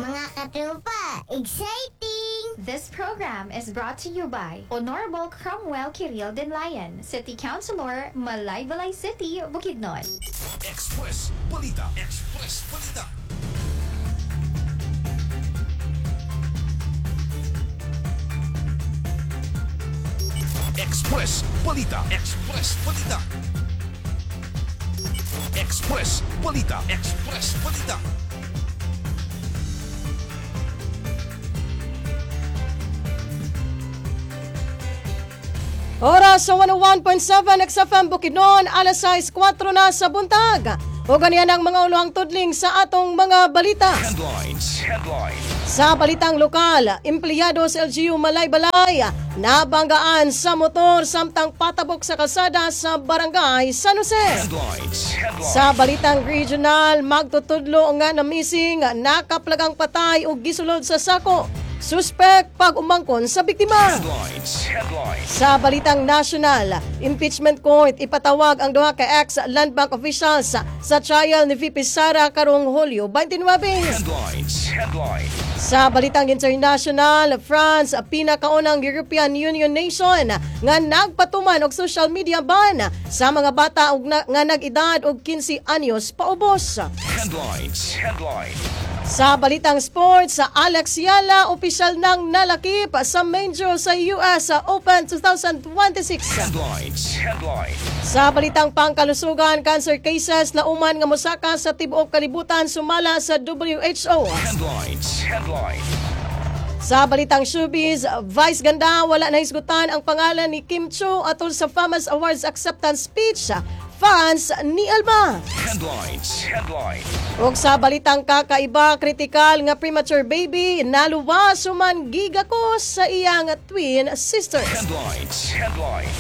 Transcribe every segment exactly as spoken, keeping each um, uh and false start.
Mga katropa, exciting! This program is brought to you by Honorable Cromwell Kiril Denlayan, City Councilor, Malaybalay City, Bukidnon. Express Balita. Express Balita. Express Balita. Express Balita. Express Balita. Express Balita. Oras sa one oh one point seven X F M Bukidnon, alas sais kwatro na sa buntag. O ganyan ang mga uluhang tudling sa atong mga balita. Headlines. Headlines. Sa balitang lokal, empleyado sa L G U Malaybalay nabanggaan sa motor samtang patabok sa kalsada sa barangay San Jose. Headlines. Headlines. Sa balitang regional, magtutudlo nga na missing, nakaplagang patay o gisulod sa sako. Suspect pag umangkon sa biktima. Headlines. Headlines. Sa balitang national, impeachment court ipatawag ang duha ka ex-Land Bank officials sa trial ni V P Sara karong Hulyo twenty-nine. Headlines. Headlines. Sa balitang international, France, pinakaunang European Union nation nga nagpatuman og social media ban sa mga bata og na, nga nag-edad og fifteen anyos paubos. Headlines. Headlines. Sa balitang sports, sa Alex Yala, opisyal nang nalakip sa main draw sa U S Open twenty twenty-six. Headlines. Headlines. Sa balitang pangkalusugan, cancer cases na uman nga mosaka sa tibuok kalibutan sumala sa W H O. Headlines. Headlines. Sa balitang showbiz, Vice Ganda, wala na hisgutan ang pangalan ni Kim Cho atol sa Famous Awards acceptance speech. Fans ni Alba. Headlines. Headlines. Ug sa balitang kakaiba, kritikal nga premature baby, naluwas human gigakos sa iyang twin sister. Headlines. Headlines.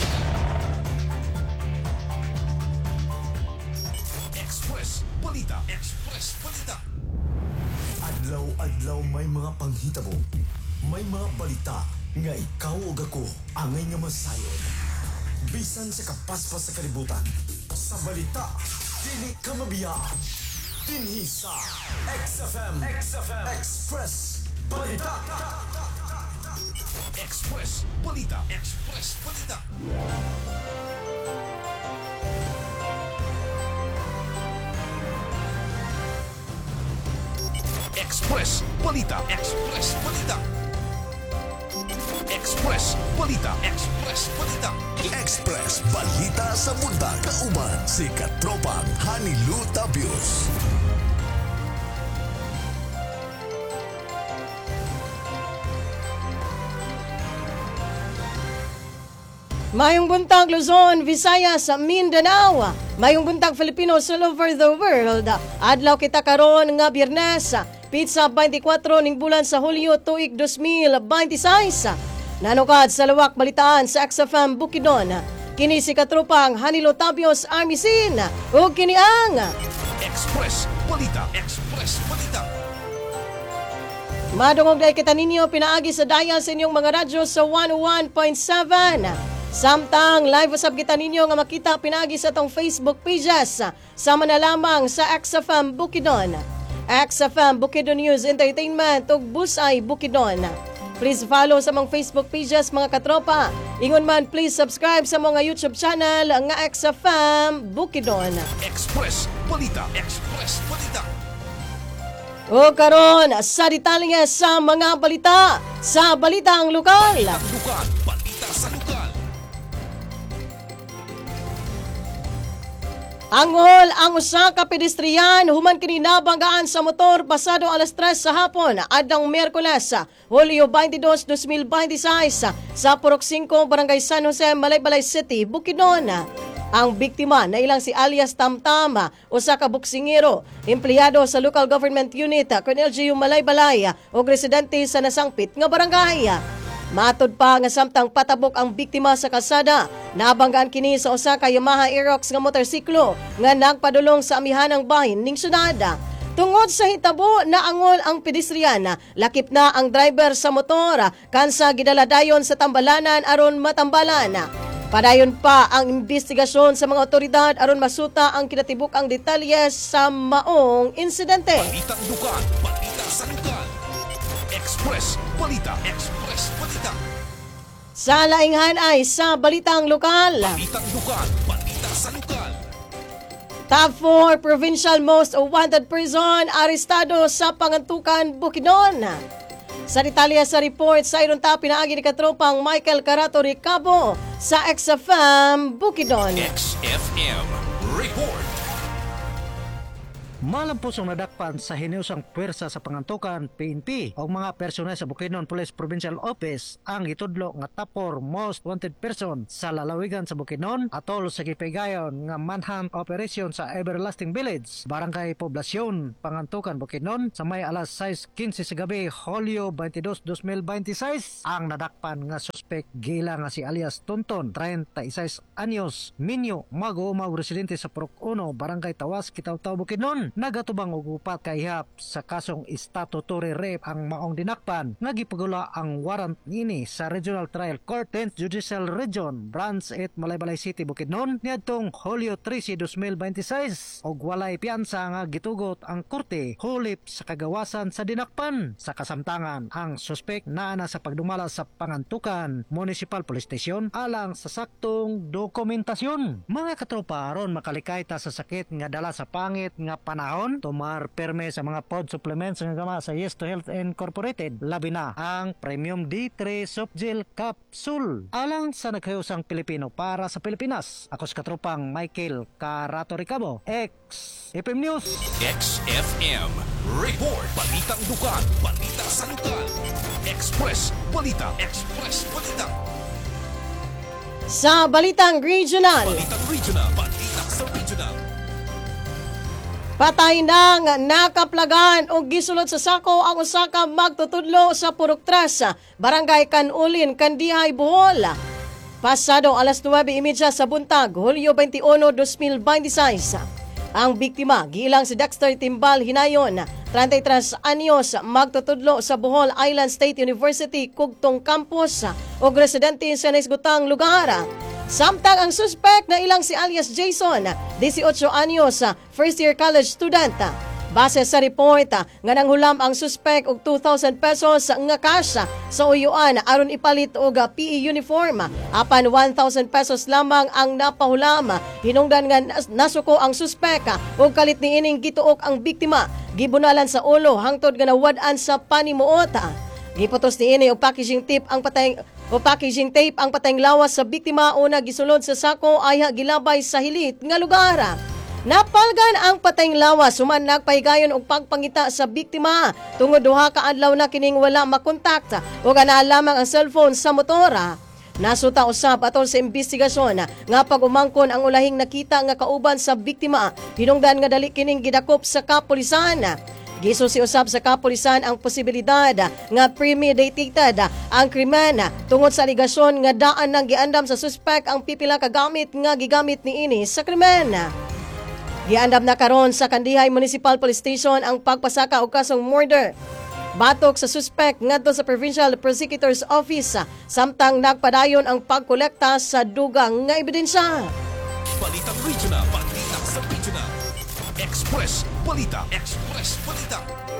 Express Balita. Express Balita. Adlaw-adlaw may mga panghitabo. May mga balita nga ikaw ug ako angay nga masayon. Bisan sa kapaspas sa kalibutan. Sa balita, dili ka mabiyaan. Dinhi sa X F M. X F M. Express Balita. Express Balita. Express Balita. Express Balita. Express Balita. Express Balita. Express Balita. Express Balita sa Bunda kauban si Katropang Hanilu Tapios. Mayong buntag Luzon, Visayas, Mindanao. Mayong buntag Filipinos all over the world. Adlaw kita karon nga Biyernes, pizza twenty-four ning bulan sa Hulyo tuig twenty twenty-six. Nanukad sa lawak balitaan sa X F M Bukidnon. Kini si Katropang Hanilo Tapios Armisin ug kini ang Express Balita. Express Balita. madungog day kita ninyo pinaagi sa dial sa inyong mga radyo sa one oh one point seven. Samtang live usab kita ninyo nga makita pinagi sa tong Facebook pages sama na lamang sa X F M Bukidnon, X F M Bukidnon News Entertainment ug Busay Bukidnon. Please follow sa mga Facebook pages mga katropa. Ingon man please subscribe sa mga YouTube channel nga X F M Bukidnon. Express Balita. Express Balita. O karon sa detalye sa mga balita sa balitang lokal. Lukan. Balita sa lokal. Angol ang usa ka pedestrian human kini nabanggaan sa motor pasado alas tres sa hapon adtong Miyerkules, Hulyo twenty-two, twenty twenty-six sa Purok five, Barangay San Jose, Malaybalay City, Bukidnon. Ang biktima na ilang si alias Tamtam, usa ka buksingero, empleyado sa local government unit kun L G U Malaybalay ug residente sa nasangpit nga barangay. Matod pa nga samtang patabok ang biktima sa kalsada, nabanggaan kini sa usa ka Yamaha Aerox nga motorsiklo nga nagpadulong sa amihanang bahin ning syudad. Tungod sa hitabo na angol ang pedestrian, lakip na ang driver sa motor kansa gidaladayon sa tambalanan aron matambalan. Padayon pa ang investigasyon sa mga otoridad aron masuta ang kinatibuk ang detalye sa maong insidente. Balitang dukan. Balita sa lugar. Express Balita. Express Balita. Sa lainghan ay sa balitang lokal. Balitang lugar. Balita sa lugar. Top four Provincial Most Wanted Person arestado sa Pangantukan, Bukidnon. Sa detalye sa report sa Irunta, pinaagi ni katropang Michael Carato Ricabo sa X F M Bukidnon. X F M Report. Malampos ang nadakpan sa hiniusang pwersa sa Pangantukan P N P o mga personel sa Bukidnon Police Provincial Office ang itudlo nga top four most wanted person sa lalawigan sa Bukidnon atol sa gipigayon nga manhunt operation sa Everlasting Village, Barangay Poblasyon, Pangantukan, Bukidnon sa may alas sais quince sa gabi, Hulyo twenty-dos, two thousand twenty-six. Ang nadakpan nga suspect gila nga si alias Tonton, thirty-six anyos, Minyo, mag-uumaw residente sa Purok uno, Barangay Tawas, Kitaw-Taw, Bukidnon. Nagatubang og upat ka ihap sa kasong statutory rape ang maong dinakpan nga gipagula ang warrant nini sa Regional Trial Court tenth Judicial Region Branch eight Malaybalay City, Bukidnon niadtong Hulyo thirteen, two thousand twenty-six og walay piyansa nga gitugot ang korte hulip sa kagawasan sa dinakpan. Sa kasamtangan, ang suspect naa na sa pagdumala sa Pangantukan Municipal Police Station alang sa saktong dokumentasyon. Mga katropa, aron makalikay ta sa sakit nga dala sa pangit nga panahon, tumar perme sa mga food supplements nga gama sa Yes to Health Incorporated, labi na ang Premium D three Soft Gel Capsule alang sa naghayusang Pilipino para sa Pilipinas. Ako sa katropang Michael Carato Ricabo, X F M News. X F M Report. Balitang lugar. Balita sa lugar. Express Balita. Express Balita. Sa balitang regional, Balitang regional. Balita sa regional. patay nang nakaplagan o gisulod sa sako ang usa ka magtutudlo sa Purok tres, Barangay Canulin, Kandihay, Bohol. Pasado alas nuwebe y media sa buntag, Hulyo twenty-uno, two thousand twenty-six. Ang biktima giilang si Dexter Timbal Hinayon, thirty-tres anyos, magtutudlo sa Bohol Island State University Kugtong Campus ug residente sa naisgutang lugar. Samtang ang suspect na ilang si alias Jason, eighteen anyos, first year college student. Base sa report nga nanghulam ang suspect og two thousand pesos nga cash sa uyuan aron ipalit og P E uniform, apan one thousand pesos lamang ang napahulam. Hinungdan nga nasuko ang suspect ug kalit niining gituok ang biktima, gibunalan sa ulo hangtod nga nawad-an sa panimuot. Giputos niini og packaging tape ang patay o packaging tape ang patayng lawas sa biktima una gisulod sa sako ay gilabay sa hilit nga lugar. Napalgan ang patayng lawas human nagpahigayon og pagpangita sa biktima tungod duha ka adlaw na kining wala makontakta ug anaa lamang ang cellphone sa motora. Nasuta usab atol sa investigasyon nga pag-umangkon ang ulahing nakita nga kauban sa biktima, hinungdan nga dali kining gidakop sa kapulisan. Gisusi usab sa kapulisan ang posibilidad nga premeditated ang krimen tungod sa aligasyon nga daan nang giandam sa suspect ang pipila ka gamit nga gigamit niini sa krimen. Giandam na karon sa Kandihay Municipal Police Station ang pagpasaka og kasong murder. Batok sa suspect ngadto sa Provincial Prosecutor's Office samtang nagpadayon ang pagkolekta sa dugang nga ebidensya. Balitang regional. Balitang sa regional. Express Balita. Express Balita.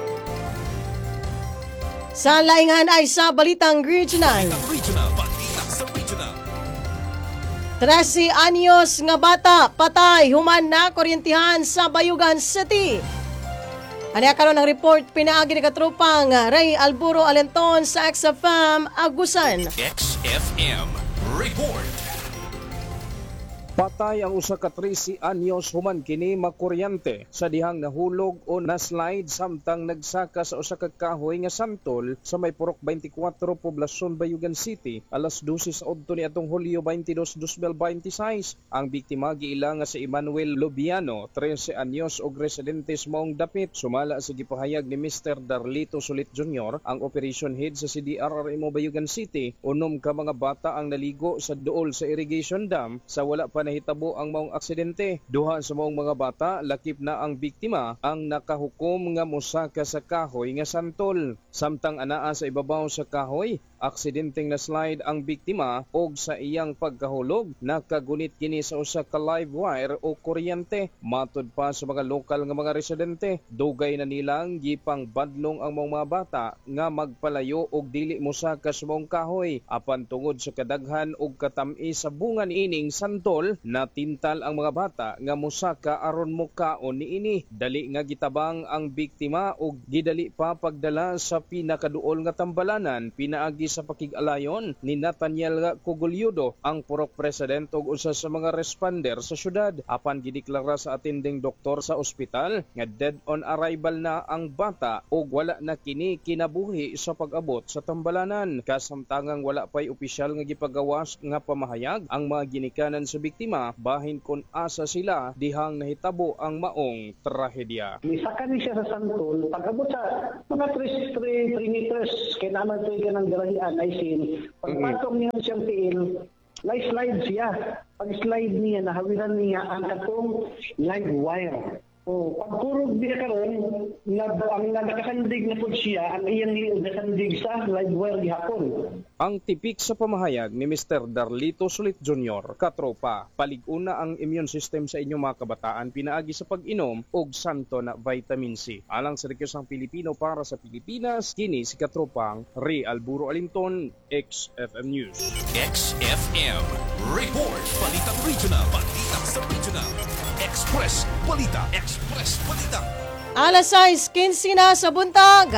Sa laingan ay sa balitang regional. Balitang regional. Balita sa regional. thirteen anyos nga bata patay human na kuryentihan sa Bayugan City. Aniya karon ang report pinaagi ni katropang Ray Alburo Alenton sa X F M Agusan. X F M Report. Patay ang usa ka thirteen anyos human kini makuryente sa dihang nahulog o naslide samtang nagsaka sa usa ka kahoy nga santol sa may Purok twenty-four Poblasyon, Bayugan City alas twelve sa adto ni atong Hulyo twenty-dos, two thousand twenty-six. Ang biktima giila nga si Emmanuel Lobiano, thirteen anyos og residente sa maong dapit. Sumala sa gipahayag ni Mister Darlito Sulit Junior, ang operation head sa C D R R M O Bayugan City, unom ka mga bata ang naligo sa duol sa irrigation dam sa wala pa nahitabo ang maong aksidente. Duha sa maong mga bata lakip na ang biktima ang nakahukom nga mosaka sa kahoy nga santol. Samtang anaa sa ibabaw sa kahoy, aksidenteng na slide ang biktima og sa iyang pagkahulog nakagunit kini sa usa ka live wire o kuryente. Matud pa sa mga lokal nga mga residente, dugay na nilang gipang badlong ang mga bata nga magpalayo og dili mosaka sa maong kahoy. Apan tungod sa kadaghan og katam-i sa bunga niining santol, natintal ang mga bata nga mosaka aron mokaon niini. Dali nga gitabang ang biktima og gidali pa pagdala sa pinakaduol nga tambalanan pinaagi sa pakig-alayon ni Nathaniel Cogulyudo, ang purok president ug usa sa mga responder sa syudad. Apan gideklara sa atending doktor sa ospital nga dead on arrival na ang bata ug wala na kini kinabuhi sa pag-abot sa tambalanan. Kasamtangang wala pay opisyal nga gipagawas nga pamahayag ang mga ginikanan sa biktima bahin kon asa sila dihang nahitabo ang maong trahedya. Misaka ni siya sa santol, pag-abot sa mga three meters, kaya naman ito yung ng garahian ay sin. Pagpatong niya siyang tiil, na-slide siya. Pag-slide niya, nahawiran niya ang katong live wire. O, pagkurog niya karon, na, ang nakasandig na po siya, ang iyang liod nasandig sa live wire gihapon. Ang tipik sa pamahayag ni Mister Darlito Sulit Junior, katropa, palig-una ang immune system sa inyong mga kabataan pinaagi sa pag-inom og santo na vitamin C. Alang sa rekyosang Pilipino para sa Pilipinas, kini si katropang Ray Alburo Alinton, X F M News. X F M Report. Balitang Regional. Balitang sa Regional. Express Balita. Express Balita. Alas sais kinsi na sa buntag.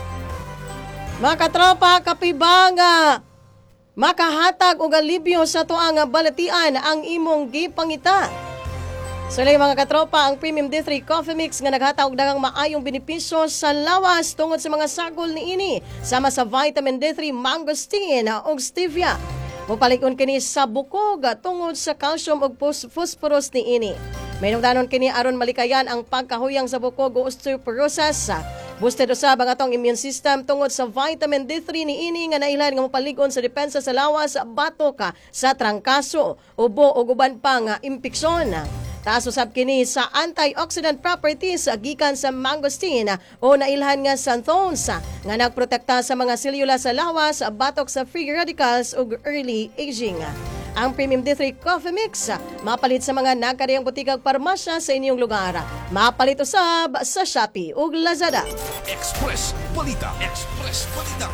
Mga katropa, kapibanga, makahatag og alibyo sa tuang balatian ang imong gipangita. Sulay mga katropa, ang Premium D three Coffee Mix nga naghatag og daghang maayong benepisyo sa lawas tungod sa mga sagol niini sama sa vitamin D three, mangosteen ug stevia. Mupalikon kini sa bukog tungod sa calcium ug phosphorus niini. May nungdanon kini aron malikayan ang pagkahuyang sa bukog o osteoporosis. Boosted usab ang atong immune system tungod sa vitamin D three niini nga nailhan nga mopaligon sa depensa sa lawas, batok, sa trangkaso, ubo ug uban pa nga impeksyon. Taas usab kini sa antioxidant properties gikan sa mangosteen o nailhan nga xanthones nga nagprotekta sa mga selula sa lawas, batok, sa free radicals ug early aging. Ang Premium D three Coffee Mix mapalit sa mga nagkariyang butikag parmasya sa inyong lugar. Mapalit usab sa Shopee ug Lazada. Express Balita. Express Balita.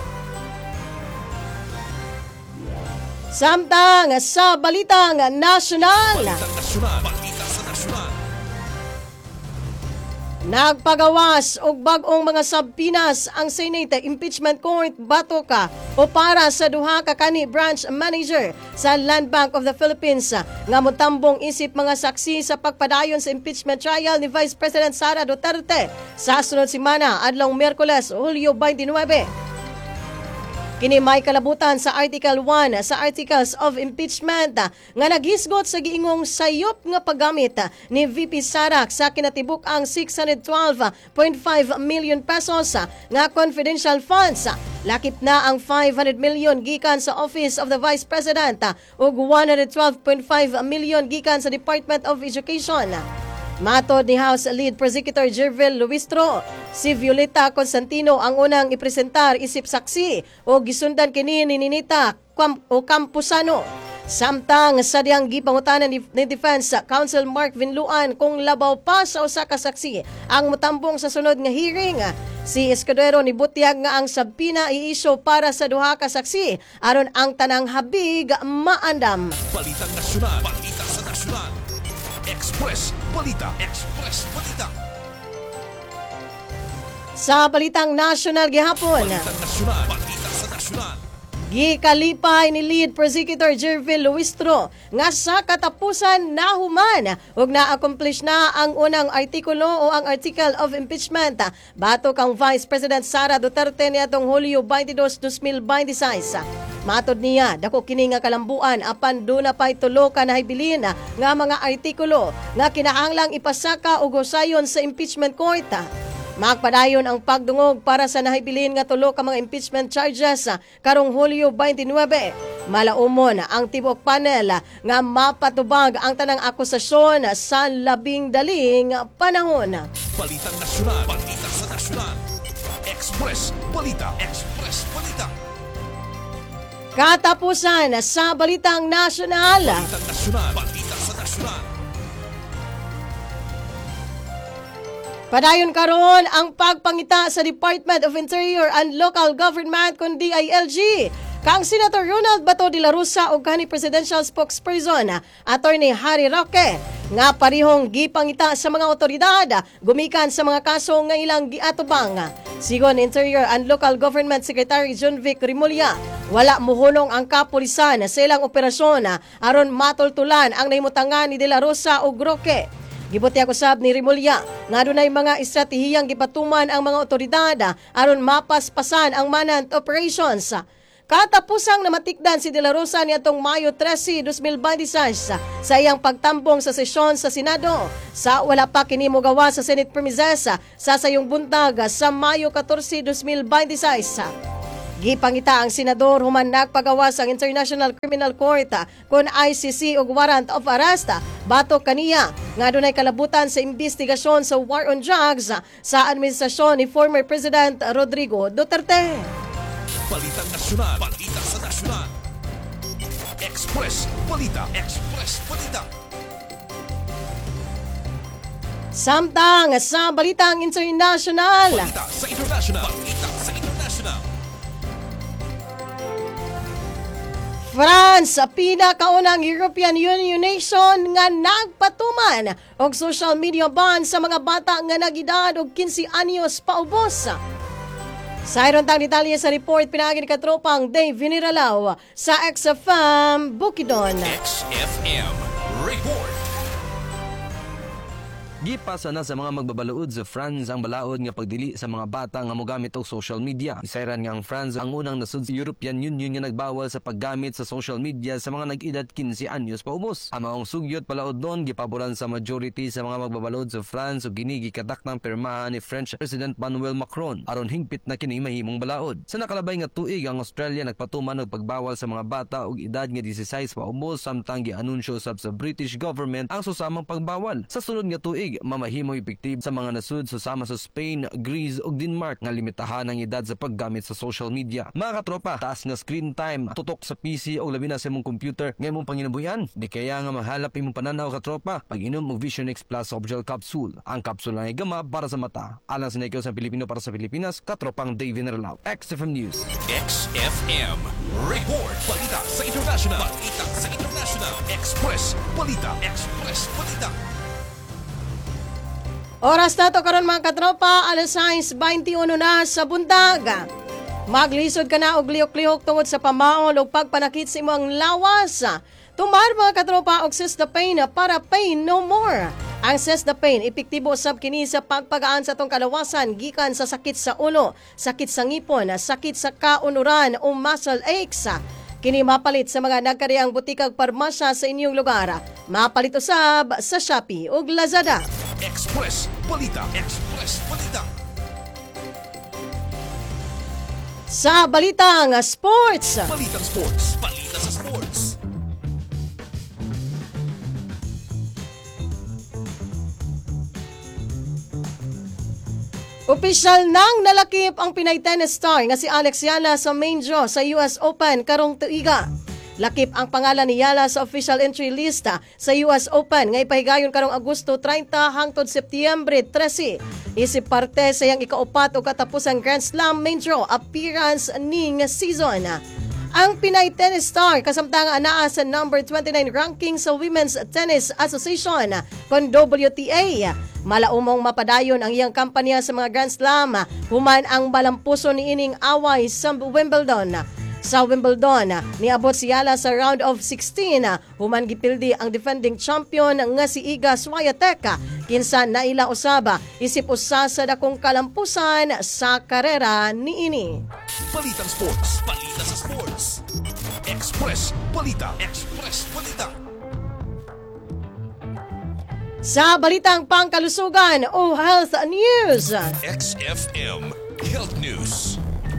Samtang sa balitang nasyonal, Balitang Nasyonal. Balita sa Nasyonal. nagpagawas og bag-ong mga sabpinas ang Senate Impeachment Court batoka o para sa duha ka kani branch manager sa Land Bank of the Philippines nga motambong isip mga saksi sa pagpadayon sa impeachment trial ni Vice President Sara Duterte sa sunod semana adlong Miyerkules, Hulyo twenty-nine. Kini may kalabutan sa Article one sa Articles of Impeachment nga naghisgot sa giingong sayop nga paggamit ni V P Sara sa kinatibuk ang six hundred twelve point five million pesos nga confidential funds. Lakip na ang five hundred million gikan sa Office of the Vice President ug one hundred twelve point five million gikan sa Department of Education. Matod ni House Lead Prosecutor Jervil Luistro, si Violeta Constantino ang unang ipresentar isip saksi o gisundan kini ni Ninita o Campusano. Samtang sa diyang gipangutanan ni, ni Defense Counsel Mark Vinluan kung labaw pa sa usa ka saksi ang mutambong sa sunod nga hearing. Si Escudero ni Butyag nga ang sabpina i-issue para sa duha ka saksi aron ang tanang habig maandam. Balitang Nasyonal. Balita sa Nasyonal. Express Balita. Express Balita. Sa balitang nasyonal gihapon, Balitang Nasyonal. Balita sa Nasyonal. gikalipay ni Lead Prosecutor Jervil Luistro nga sa katapusan nahuman ug na-accomplish na ang unang artikulo o ang Article of Impeachment batok kang Vice President Sara Duterte niadtong Hulyo twenty-two, twenty twenty-six. Matod niya, dako kini nga kalambuan apan do na pay tulo ka nahibilin nga mga artikulo nga kinahanglang ipasaka og husayon sa impeachment court. Magpadayon ang pagdungog para sa nahibilin nga tulo ka mga impeachment charges karong Hulyo twenty-nine. Malaumon ang tibok panel nga mapatubag ang tanang akusasyon sa labing daling panahon. Balitang nasyonal, balita sa nasyonal. Express Balita, Express Balita. Katapusan sa Balitang Nasyonal. Balitang nasyonal, balita sa nasyonal. Padayon karon ang pagpangita sa Department of Interior and Local Government kun D I L G. Kang Senator Ronald Bato de la Rosa ug kanhi Presidential Spokesperson Attorney Harry Roque nga parihong gipangita sa mga otoridad gumikan sa mga kaso nga ilang giatubang. Sigon Interior and Local Government Secretary John Vic Rimulya, wala muhunong ang kapulisan sa ilang operasyon aron matultulan ang nahimutangan ni de la Rosa ug Roque. Gibuti ako sab ni Rimulya nga dunay mga estratehiyang gipatuman ang mga otoridad aron mapaspasan ang manhunt operations. Katapusang namatikdan si De La Rosa niadtong Mayo thirteen, twenty twenty-six sa iyang pagtambong sa sesyon sa Senado sa wala pa kini mogawa sa Senate premises sa sayong buntag sa Mayo fourteen, twenty twenty-six. Gipangita ang senador human nagpagawa sa International Criminal Court kon I C C og warrant of arrest batok kaniya nga dunay kalabutan sa investigasyon sa war on drugs sa administrasyon ni former President Rodrigo Duterte. Balitang nasyonal, balita sa nasyonal. Express Balita, Express Balita. Samtang sa Balitang International. Balita sa international, balita sa international. France, pinakaunang European Union nation nga nagpatuman og social media ban sa mga bata nga nagedad og fifteen anyos paubos. Sa iron tang detalye sa report pinagi ni katropang Dave Viniralaw sa X F M Bukidnon. X F M Report. Gipasa na sa mga magbabalaod sa France ang balaod nga pagdili sa mga bata nga mogamit og social media. Isayran nga ang France ang unang nasud sa European Union nga nagbawal sa paggamit sa social media sa mga nag-edad fifteen anyos paubos. Ang maong sugyot palaod doon gipaboran sa majority sa mga magbabalaod sa France ug gini gikadak ng pirmahan ni French President Emmanuel Macron aron hingpit na kini mahimong balaod. Sa nakalabay nga tuig ang Australia nagpatuman og pagbawal sa mga bata og edad nga sixteen paubos samtang gianunsyo sab sa British government ang susamang pagbawal. Sa sunod nga tuig mamahimo epektibo sa mga nasud susama sa Spain, Greece ug Denmark nga limitahan ang edad sa paggamit sa social media. Mga katropa, taas nga screen time, tutok sa P C o labi na sa imong computer nga imong panginabuyan. Di kaya nga mahalap imong pananaw katropa pag-inom og Vision X Plus Soft Gel Capsule. Ang capsule ay gama para sa mata. Alang sa naikaw sa Pilipino para sa Pilipinas, katropang Dave Nerlaw. X F M News. X F M Report. Balita sa international, balita sa international. Express Balita, Express Balita. Oras na to karon mga katropa, alas sais twenty-one na sa buntag. Maglisod ka na og lihok-lihok tungod sa pamaol o pagpanakit sa imong lawas. Tumar mga katropa og Seize the Pain para pain no more. Ang Seize the Pain epektibo sab kini sa pagpagaan sa tong kalawasan gikan sa sakit sa ulo, sakit sa ngipon, sakit sa kaunuran o muscle aches. Kini mapalit sa mga nagkariang butikag parmasya sa inyong lugar. Mapalit usab sa Shopee ug Lazada. Express Balita, Express Balita. Sa Balitang Sports. Balitang Sports, balita sa sports. Opisyal nang nalakip ang Pinay tennis star nga si Alex Yala sa main draw sa U S Open karong tuiga. Lakip ang pangalan ni Yala sa official entry lista sa U S Open nga ipahigayon karong Agosto thirty hangtod Setyembre thirteen. Isip parte sa iyang ikaupat o katapusang Grand Slam main draw appearance ning season. Ang Pinay tennis star kasamtang anaa sa number twenty-nine ranking sa Women's Tennis Association kon W T A. Malaumong mapadayon ang iyang kampanya sa mga Grand Slam human ang balampuso ni ining away sa Wimbledon. Sa Wimbledon, niabot si Yala sa round of sixteen. Human gipildi ang defending champion nga si Iga Swiatek. Kinsa naila usaba, isip usa sa dakong kalampusan sa karera niini. Balitang Sports, balita sa sports. Express Balita, Express Balita. Sa balitang pangkalusugan o health news. X F M Health News.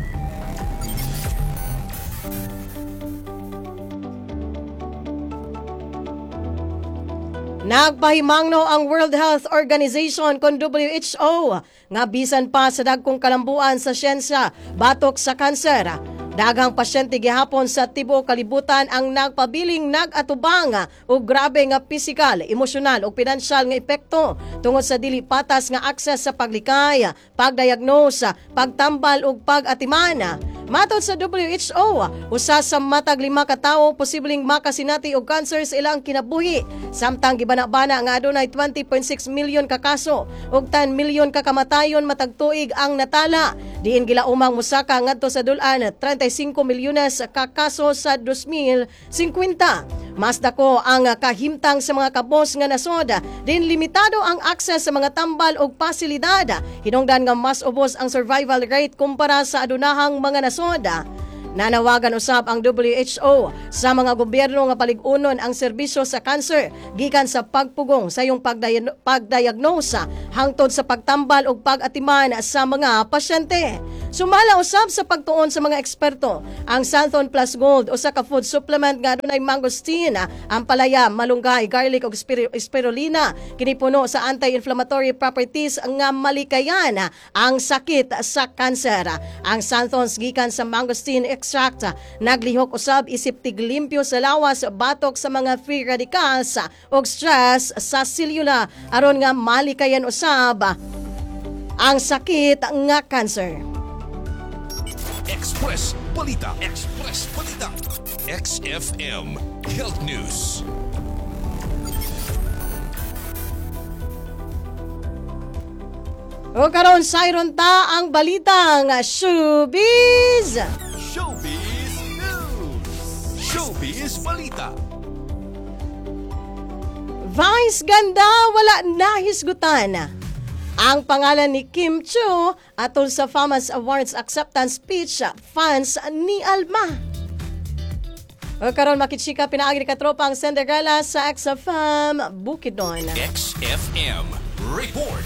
Nagpahimangno ang World Health Organization kon W H O nga bisan pa sa dagkong kalambuan sa siyensya batok sa kanser. Daghang pasyente gihapon sa tibuok kalibutan ang nagpabiling nagatubang og grabe nga pisikal, emosyonal ug pinansyal nga epekto tungod sa dili patas nga akses sa paglikay, pagdiagnose, pagtambal ug pag-atiman. Matod sa W H O, usa sa matag lima ka tawo posibleng makasinati og cancer sa ilang kinabuhi. Samtang gibana-bana nga adunay twenty point six milyon ka kaso ug ten milyon ka kamatayon matag tuig ang natala. Diin gilaumang musaka ngadto sa dulan thirty-five milyones ka kaso sa two thousand fifty. Mas dako ang kahimtang sa mga kabos nga nasod. Din limitado ang akses sa mga tambal ug pasilidad. Hinungdan nga mas ubos ang survival rate kumpara sa adunahang mga nasod. Nanawagan usab ang W H O sa mga gobyerno nga palig-unon ang serbisyo sa cancer gikan sa pagpugong sa iyong pagday- pagdiagnosa hangtod sa pagtambal ug pag-atiman sa mga pasyente. Sumala usab sa pagtuon sa mga eksperto ang Santhon Plus Gold usa ka food supplement nga adunay mangosteen, ampalaya, malunggay, garlic ug spir- spirulina kini puno sa anti-inflammatory properties nga malikayan ang sakit sa kanser. Ang Santhons gikan sa mangosteen extract naglihok usab isip tiglimpyo sa lawas batok sa mga free radicals ug stress sa selula aron nga malikayan usab ang sakit nga cancer. Express Balita. Express Balita. X F M Health News. O karon sayron ta ang balitang showbiz. Showbiz News. Showbiz Balita. Vice ganda wala nahisgutan ang pangalan ni Kim Chiu atol sa Famous Awards acceptance speech fans ni Alma. O karon makitsika pinaagi ni katropa ang Cinderella sa X F M Bukidnon. X F M Report.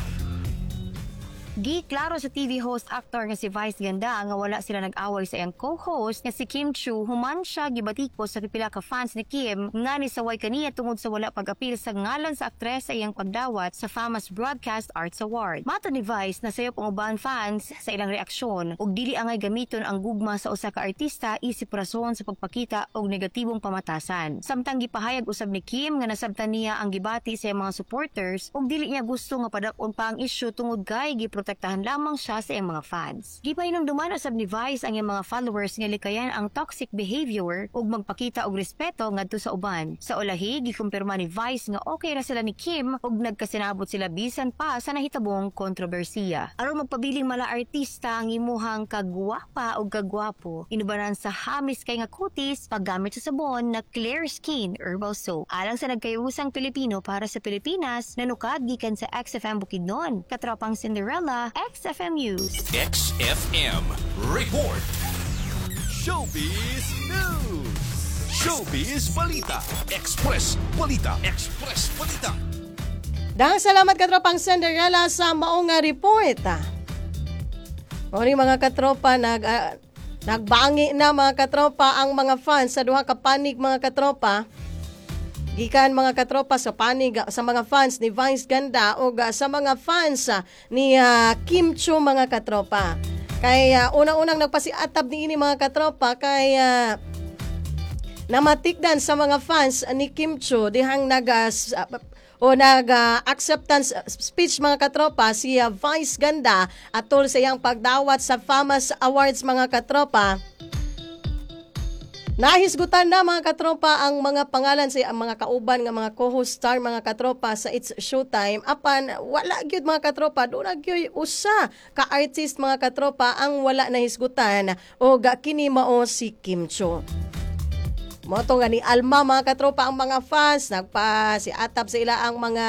Gi klaro sa T V host actor nga si Vice Ganda nga wala sila nag-away sa iyang co-host nga si Kim Chiu. Human siya gibatikos sa pipila ka fans ni Kim nga ni saway kaniya tungod sa wala pag-apil sa ngalan sa aktres sa iyang pagdawat sa Famous Broadcast Arts Award. Mato ni Vice na sayop ang uban fans sa ilang reaksyon ug dili angay gamiton ang gugma sa usa ka artista isip rason sa pagpakita og negatibong pamatasan. Samtang gipahayag usab ni Kim nga nasabtan niya ang gibati sa iyang mga supporters ug dili niya gusto nga padak-on pa ang issue tungod kay giprotektahan lamang siya sa iyang mga fans. Gipahinungduman usab ni Vice ang iyang mga followers nga likayan ang toxic behavior ug magpakita og respeto ngadto sa uban. Sa ulahi, gikumpirma ni Vice nga okay ra sila ni Kim ug nagkasinabot sila bisan pa sa nahitabong kontrobersiya. Aron magpabiling mala artista ang imuhang kagwapa ug kagwapo, inubanan sa hamis kay nga kutis paggamit sa sabon na Clear Skin Herbal Soap. Alang sa nagkayusang Pilipino para sa Pilipinas, nanukad gikan sa X F M Bukidnon, katropang Cinderella, X F M News. X F M Report. Showbiz News. Showbiz Balita. Express Balita. Express Balita. Dahang salamat katropang Cinderella sa maong nga report. O ni mga katropa nag uh, nagbangi na mga katropa ang mga fans sa duha ka panig mga katropa. Gikan mga katropa sa panig sa mga fans ni Vice Ganda o sa mga fans uh, ni uh, Kim Chiu mga katropa. Kay uh, unang-unang nagpasiatab ni ini mga katropa kay uh, namatikdan sa mga fans ni Kim Chiu dihang nag uh, o nag uh, acceptance speech mga katropa si uh, Vice Ganda atol sa iyang pagdawat sa Famous Awards mga katropa. Nahisgutan na mga katropa ang mga pangalan sa ang mga kauban nga mga co-host star mga katropa sa It's Showtime apan wala gyud mga katropa do na gyud usa ka artist mga katropa ang wala nahisgutan o kini mao si Kim Chiu. Moto nga ni Alma mga katropa ang mga fans nagpa si atap sa ila ang mga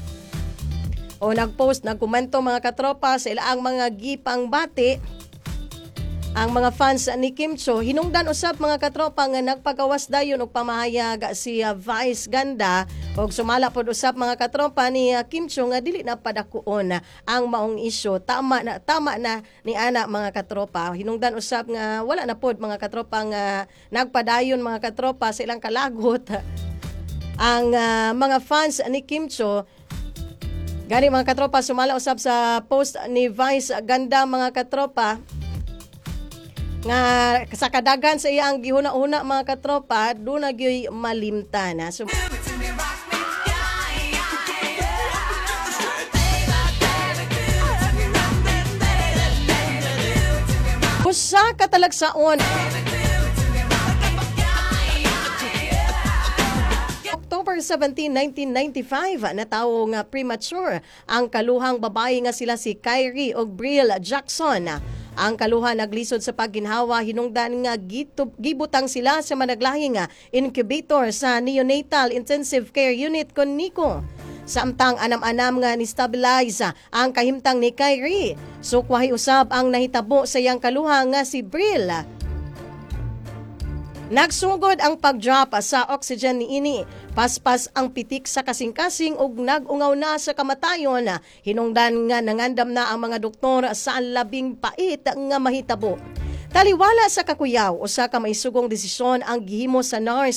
o nagpost nagkomento mga katropa sa ila ang mga gipang bati. Ang mga fans ni Kim Chiu hinungdan usab mga katropa nga nagpagawas dayon og pamahayag si uh, Vice Ganda Og sumala pod usap mga katropa ni uh, Kim Cho nga dili na padakuon na ang maong isyu. Tama na tama na ni ana mga katropa. Hinungdan usap nga wala na pod mga katropa nga nagpadayon mga katropa sa ilang kalagot ang uh, mga fans ni Kim Cho. Gani mga katropa sumala usap sa post ni Vice Ganda mga katropa nga sa kadagan sa iyang gihuna-una mga katropa do na gyoy malimtana. So, Usa ka talagsaon. October seventeenth, nineteen ninety-five, natawo nga premature ang kaluhang babae nga sila si Kyrie ug Brill Jackson. Ang kaluha naglisod sa pagginhawa hinungdan nga gitub, gibutang sila sa managlahing incubator sa neonatal intensive care unit kon Nico. Samtang anam-anam nga ni-stabilize ang kahimtang ni Kyrie. Sukwahi usab ang nahitabo sa iyang kaluha nga si Brill. Nagsugod ang pag-drop sa oxygen ni ini. Paspas ang pitik sa kasing-kasing ug nag-ungaw na sa kamatayon. Hinungdan nga nangandam na ang mga doktor sa labing pait nga mahitabo. Taliwala sa kakuyaw, usa ka maisugong desisyon ang gihimo sa nurse